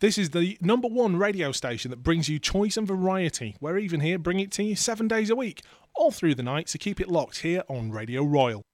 This is the number one radio station that brings you choice and variety. We're even here bringing it to you 7 days a week, all through the night, so keep it locked here on Radio Royal.